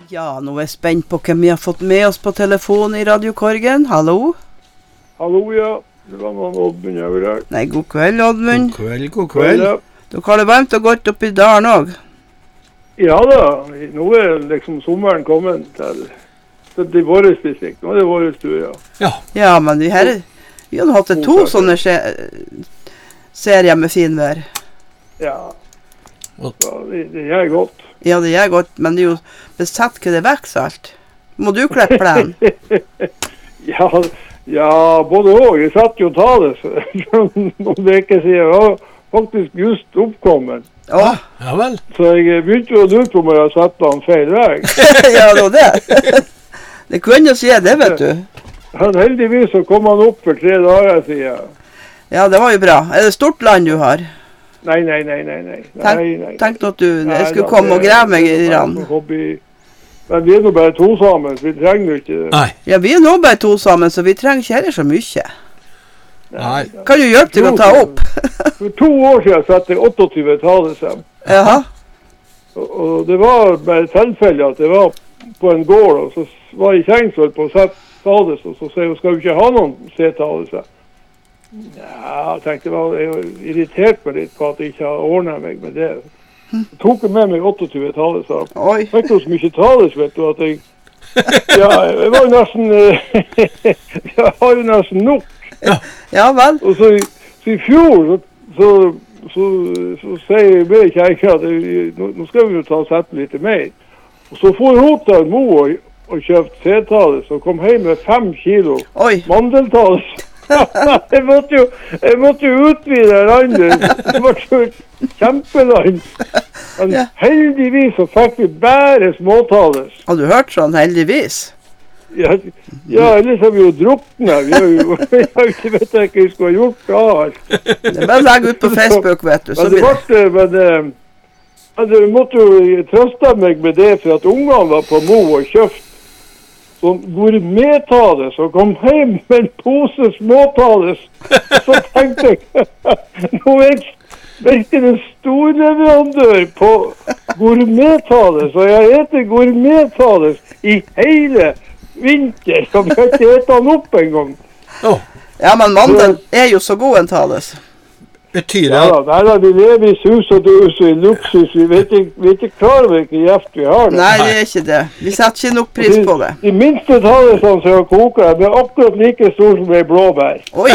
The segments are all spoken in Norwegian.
Ja, nå jeg spent på hvem vi har fått med oss på telefon I Radio Korgen. Hallo? Hallo, ja. Det var noen Oddmund over her. Nei, god kveld, Oddmund. God kveld. Ja. Du har det varmt og godt opp I dalen også. Ja da, nå liksom sommeren kommet til våres distrikt. Nå det våres tur, ja. Ja. Ja, men vi har hatt to sånne serier med finvær. Ja. Så det gjør godt. Ja, det gjør godt, men det jo besatt hva det vekst alt. Må du klippe den? ja, både og. Jeg satt jo tales noen veker siden. Jeg var faktisk just oppkommet. Ja vel. Så jeg begynte jo å lure på om jeg har satt den feil vei. Ja, det var det. Det kunne jo si det, vet du. Heldigvis så kom han opp for 3 dager siden. Ja, det var jo bra. Det stort land du har? Nei. Tenk at jeg skulle komme og greve meg I rann. Men vi nå bare 2 sammen, så vi trenger jo ikke det. Nei. Ja, vi nå bare 2 sammen, så vi trenger ikke heller så mye. Nei. Kan du hjelpe til å ta opp? For 2 år siden satt jeg 28 talesem. Jaha. Og det var bare tilfelle at det var på en gård, og så var jeg kjengshold på å sette tales, og så sier jeg, skal vi ikke ha noen se-talese? Ja, jeg tenkte, jeg irritert meg litt på at jeg ikke har ordnet meg med det. Jeg tok med meg 28 talese. Oi. Jeg fikk så mye tales, vet du, at jeg var jo nesten, jeg har jo nesten nok. Ja vel. Og så I fjor, så sier jeg med kjære at nå skal vi jo ta og sette litt mer. Og så får hun til Mo og kjøpt C-tales og kom hjem med 5 kilo mandeltales. jeg måtte jo utvide landet. Det var jo kjempeland. Men heldigvis så fikk vi bare småtales. Har du hørt sånn heldigvis? Ja, ellers har vi jo druknet. Vi har ikke vet hva vi skulle ha gjort da alt. Det er bare legge ut på Facebook, vet du. Men du måtte jo trøste meg med det, for at ungene var på Mo og kjøpt sånn gourmettales og kom hjem med en pose småtales. Så tenkte jeg, nå er jeg en storleverandør på gourmettales, og jeg heter gourmettales I hele vinter, så jeg kan ikke hete han opp en gang. Ja, men mandel jo så god en tales. Betyr det? Ja, vi lever I sus og dus og I luksus. Vi vet ikke klar over hvilken gjeft vi har. Nei, det ikke det. Vi setter ikke nok pris på det. De minste talesene som jeg koker, det akkurat like stor som en blåbær. Oi!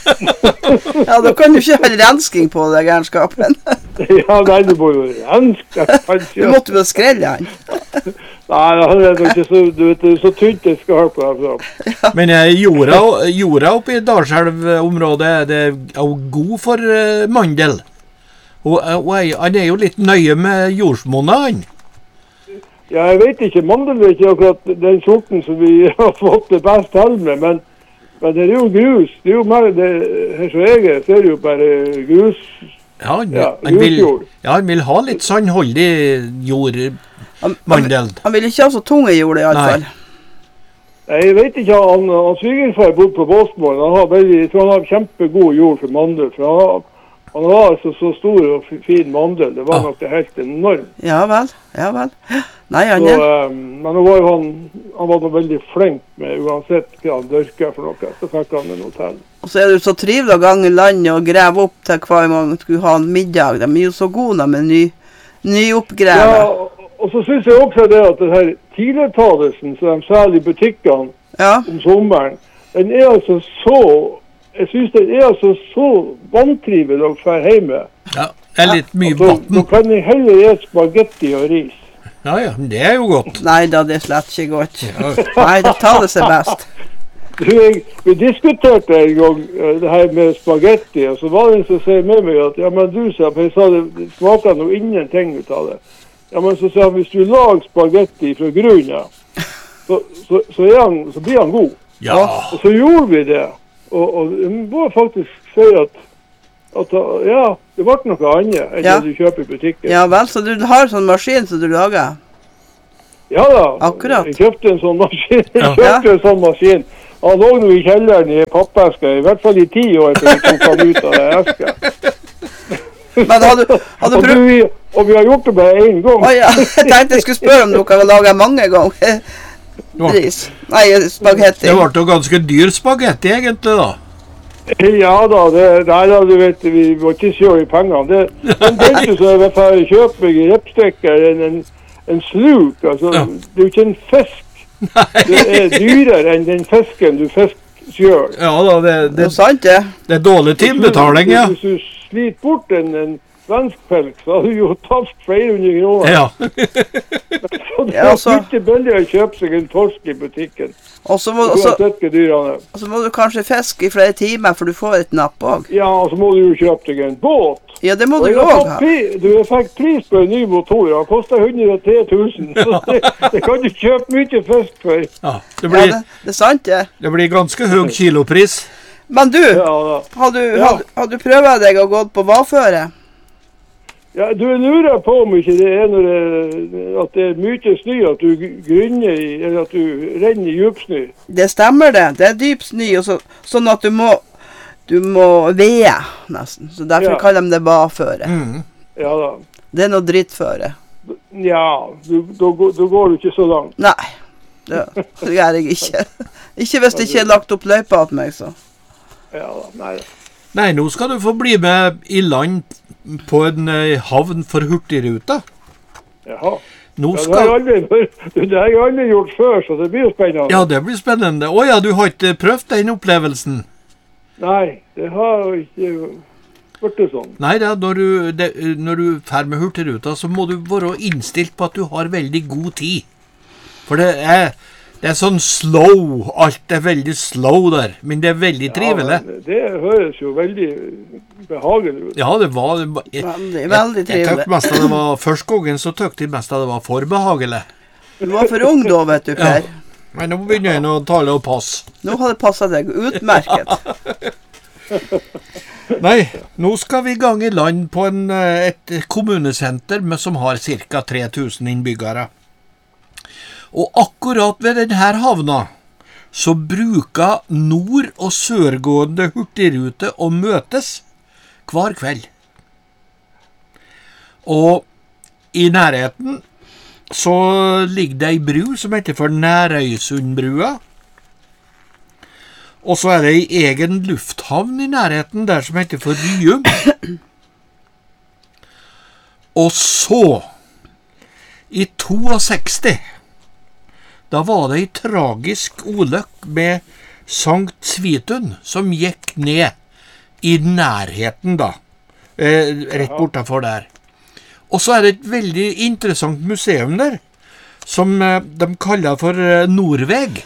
Ja, da kan du ikke ha rensking på det, gærenskapen. Ja, nei, du må jo renske. Du måtte jo skrelle han. Nei, han ikke så, du vet, det så tynt det skal på ham. Ja. Men jorda oppe I Dalselv-området, det jo god for mandel. Og han jo litt nøye med jordsmånene, han. Ja, jeg vet ikke, mandel ikke akkurat den sorten som vi har fått det best til med, men det jo grus. Det jo mer, her så jeg så det jo bare grus. Ja, han vil ha litt sandholdig jord. Mandel. Han vil ikke ha så tunge jord I alle fall. Nei, jeg vet ikke, han svigerfar bodde på Båsmålen. Han har kjempegod jord for mandel, for han har altså så stor og fin mandel. Det var nok det helt enormt. Ja vel. Nei, men nå var jo han var veldig flink med uansett hva han dørker for noe, så fikk han en hotell. Og så det jo så trivelig å gange landet og greve opp til hver gang skulle ha en middag. De jo så gode med nyoppgreve. Ja, og så synes jeg også det at den her tidligtalesen som de selger I butikkene om sommeren, den altså så, jeg synes den altså så vantrivelig å være hjemme. Ja, det litt mye vatten. Da kan jeg heller gjøre spagetti og ris. Ja, det jo godt. Nei da, det slett ikke godt. Ja. Nei, det tar det seg best. Vi diskuterte en gang det her med spagetti, og så var det en som sier med meg at, ja, men du sa, for jeg sa det smaker noe ingenting ut av det. Ja, men så sa han, hvis du lager spagetti fra grunnen, så blir han god. Ja. Og så gjorde vi det. Og jeg må faktisk si at ja, det ble noe annet enn det du kjøper I butikken. Ja vel, så du har sånn maskin som du lager? Ja da. Akkurat. Jeg kjøpte en sånn maskin. Han lå nå I kjelleren I pappeska, I hvert fall I 10 år, for jeg tok han ut av det eska. Men hadde du Og vi har gjort det bare en gang. ja, jeg tenkte jeg skulle spørre om dere har laget mange ganger. Ris. Nei, spagetti. Det ble jo ganske dyr spagetti egentlig da. Ja da, du vet, vi må ikke kjøre i pengene. Den tenkte så jeg får kjøpe meg i repstekker en sluk, altså, det er jo ikke en fisk. Det er dyrere enn den fisken du fisker selv. Ja da, Det er sant det. det er dårlig tilbetaling, ja. Hvis du sliter bort en svensk pelk, så har du jo tapt flere 100 kroner. Ja. Så det er ikke billig å kjøpe seg en torsk i butikken. Og så må du kanskje fiske i flere timer, for du får et napp også. Ja, og så må du jo kjøpe deg en båt. Ja, det må du jo også ha. Du har fikk pris på en ny motor, den kostet 103 000. Så det kan du kjøpe mye fisk for. Ja, det er sant det. Det blir ganske høy kilopris. Men du, har du prøvet deg å gå på vaføre? Ja, du lurer på om ikke det er at det er mye snø, at du grunner i, eller at du renner i djupsnø. Det stemmer det. Det er dyp snø, sånn at du må vede nesten. Så derfor kaller de det vaføre. Ja da. Det er noe drittføre. Ja, da går du ikke så langt. Nei, det gjør jeg ikke. Ikke hvis det ikke er lagt opp løypa til meg, så. Ja da, nei. Nei, nå skal du få bli med i land på en havn for Hurtigruta. Jaha. Nå det har jeg aldri gjort før, så det blir jo spennende. Ja, det blir spennende. Åja, du har ikke prøvd den opplevelsen? Nei, det har ikke vært det sånn. Nei, når du fer med Hurtigruta, så må du være innstilt på at du har veldig god tid. For det er sånn slow, alt er veldig slow der, men det er veldig trivelig. Ja, det høres jo veldig behagelig ut. Ja, det var veldig trivelig. Jeg tøkte mest av det var, første gangen så tøkte jeg mest av det var for behagelig. Du var for ung da, vet du, Per. Ja. Men nå begynner jeg å tale og passe. Nå har det passet deg utmerket. Nei, nå skal vi i gang i land på et kommunesenter som har ca. 3000 innbyggere. Og akkurat ved denne havna så bruker nord- og sørgående hurtigrute å møtes hver kveld. Og i nærheten så ligger det ei bru som heter for Nærøysundbrua. Og så er det ei egen lufthavn i nærheten der som heter for Ryum. Og så, i 62, da var det ei tragisk ulykke med Sankt Svitun som gikk ned i nærheten da, rett bortenfor der. Og så er det et veldig interessant museum der, som de kaller for Nordveg.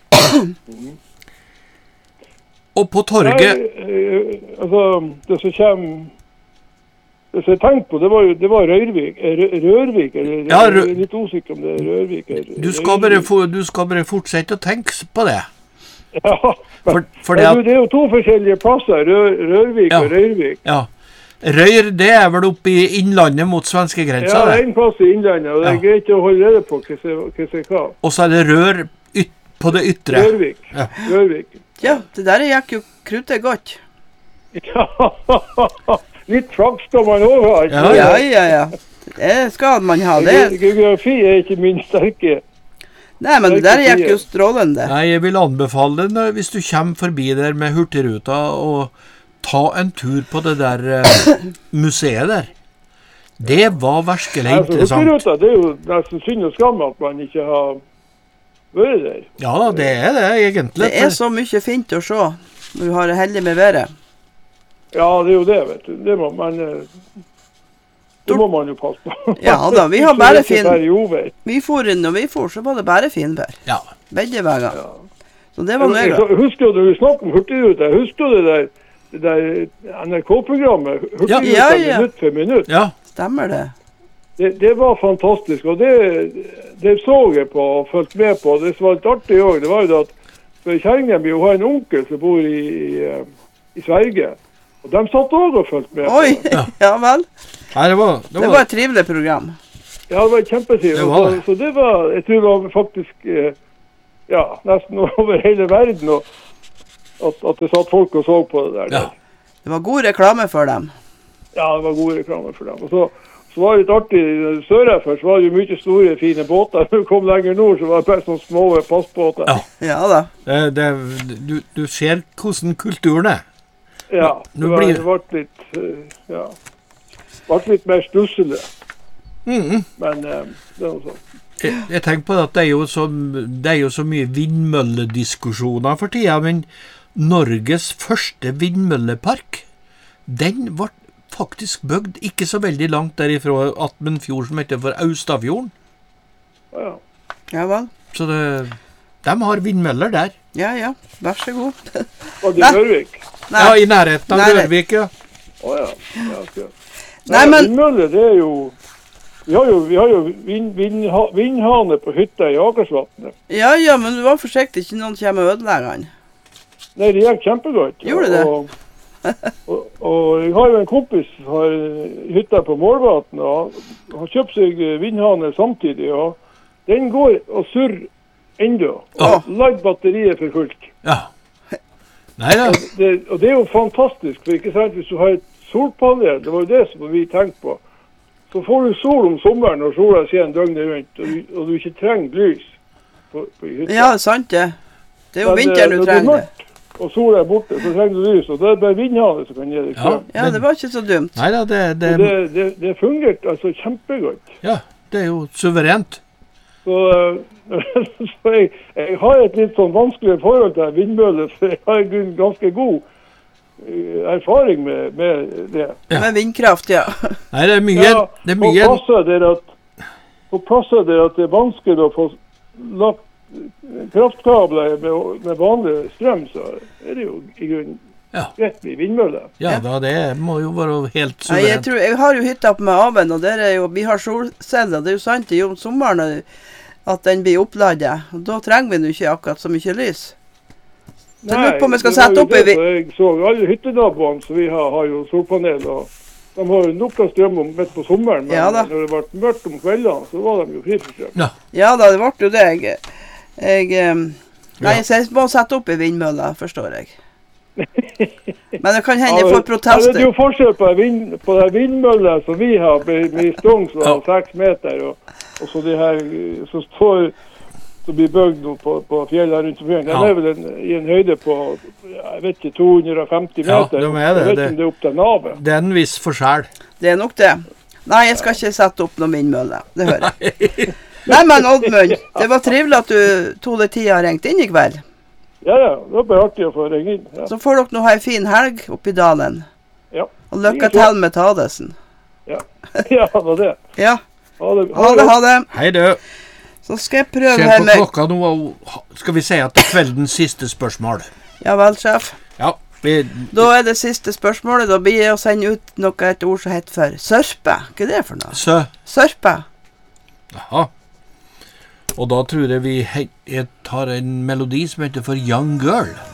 Og på torget... Nei, altså, det som kommer... Det som jeg tenkte på, det var Rørvik, eller ja, jeg er litt usikker om det er Rørvik. Du skal bare fortsette å tenke på det. Ja, det er jo to forskjellige plasser, Rørvik og Rørvik. Ja, Røyr, det er vel oppe i innlandet mot svenskegrensa? Ja, det er en plass i innlandet, og det er greit å holde rede på hva som er hva. Og så er det Rør på det ytre. Rørvik. Ja, det der gikk jo kruttet godt. Ja, litt flaks skal man også ha. Ja. Det skal man ha. Geografi er ikke min sterke. Nei, men det der gikk jo strålende. Nei, jeg vil anbefale det hvis du kommer forbi der med Hurtigruta og ta en tur på det der museet der. Det var virkelig interessant. Hurtigruta, det er jo nesten synd og skam at man ikke har vært der. Ja da, det er det egentlig. Det er så mye fint å se når du har det heldig med været. Ja, det er jo det, vet du. Det må man jo passe på. Ja da, vi har bare fin... Vi for inn og vi for, så var det bare fin vær. Ja. Begge veger. Ja. Så det var nøye. Husker du snakke om Hurtigruta? Husker du det der NRK-programmet? Hurtigruta minutt for minutt? Ja. Stemmer det. Det var fantastisk, og det så jeg på og følte med på. Det som var litt artig også, det var jo at kjerringen min har en onkel som bor i Sverige. Og de satt også og følte med på. Oi, ja vel. Nei, det var et trivelig program. Ja, det var kjempetrivelig. Så det var, jeg tror det var faktisk, nesten over hele verden, at det satt folk og så på det der. Ja. Det var god reklame for dem. Ja, det var god reklame for dem. Og så var det litt artig, i Sør-F så var det jo mye store, fine båter. Når vi kom lenger nord, så var det bare sånne små passbåter. Ja da. Du ser hvordan kulturen er. Ja, det ble litt, ja, ble litt mer stusselig. Men det er noe sånt. Jeg tenker på at det er jo så mye vindmøllediskusjoner for tida, men Norges første vindmøllepark, den ble faktisk bygd ikke så veldig langt derifra attmed en fjord som heter for Austafjorden. Ja. Ja vel. Så de har vindmøller der. Ja, vær så god. Og det er Rørvik. Nei. Ja, i nærheten av Rørvik, ja. Åja, ja. Nei, men... Vindmøller, det er jo... Vi har jo vindhane på hytta i Akersvatnet. Ja, men du var forsiktig, ikke noen kommer og ødelegger han. Nei, det gikk kjempegodt. Gjorde det? Og jeg har jo en kompis som har hytta på Målvatn, og han kjøpt seg vindhane samtidig, og den går og surrer enda. Ladd batteriet for fullt. Ja. Neida. Og det er jo fantastisk, for ikke sant, hvis du har et solpanel, det var jo det som vi tenkte på, så får du sol om sommeren når sola siden døgnet rundt, og du ikke trenger lys på hytta. Ja, det er sant det. Det er jo vinteren du trenger det. Når det er mørkt, og sola er borte, så trenger du lys, og det er bare vindhane som kan gi deg strøm. Ja, det var ikke så dumt. Neida, det fungerte altså kjempegodt. Ja, det er jo suverent. Så jeg har et litt sånn vanskelig forhold til vindmøller, for jeg har en ganske god erfaring med det. Ja. Med vindkraft, ja. Nei, det er mye... På plasser der at det er vanskelig å få lagt kraftkabler med vanlig strøm, så er det jo i grunnen rett med vindmøller. Ja, det må jo være helt Nei, suverent. jeg har jo hytta opp med Aven, og der er jo, vi har solceller. Det er jo sant, det er jo om sommeren at den blir oppladet. Og da trenger vi jo ikke akkurat så mye lys. Så jeg lurer på om jeg skal sette opp jeg så alle hyttenaboene som vi har jo solpanel, og de har jo nok av strøm midt på sommeren, men når det ble mørkt om kveldene, så var de jo fri for strøm. Ja da, det ble jo det. Så jeg må sette opp i vindmøller, forstår jeg. Men det kan hende jeg får protester. Det er jo forskjell på det vindmøller som vi har, med stong som har 6 meter, og så de her som står... som blir bygd på fjellet rundt omkring. Den er vel i en høyde på, jeg vet ikke, 250 meter. Ja, de er det. Jeg vet ikke om det er opp til navet. Det er en viss forskjell. Det er nok det. Nei, jeg skal ikke sette opp noen vindmøller. Det hører jeg. Nei, men Oddmund, det var trivelig at du tog deg tid og ringt inn i kveld. Ja, det var bare artig å få ringe inn. Ja. Så får dere nå ha en fin helg oppe i dalen. Ja. Og lykke til med Tadesen. Ja, det var det. Ja. Ha det. Hei du. Så skal jeg prøve her med... Se på klokka nå, skal vi si at det er kveldens siste spørsmål. Ja vel, sjef. Ja. Da er det siste spørsmålet, da blir jeg å sende ut et ord som heter for sørpe. Hva er det for noe? Sørpe. Jaha. Og da tror jeg vi tar en melodi som heter for Young Girl.